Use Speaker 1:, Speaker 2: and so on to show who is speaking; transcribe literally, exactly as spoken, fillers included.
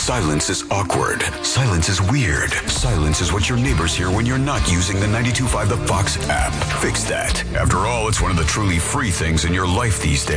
Speaker 1: Silence is awkward. Silence is weird. Silence is what your neighbors hear when you're not using the ninety-two point five The Fox app. Fix that. After all, it's one of the truly free things in your life these days.